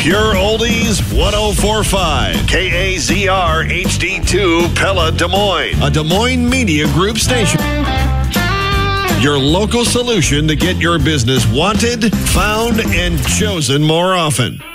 Pure Oldies 1045. KAZR HD2 Pella Des Moines. A Des Moines Media Group station. Your local solution to get your business wanted, found, and chosen more often.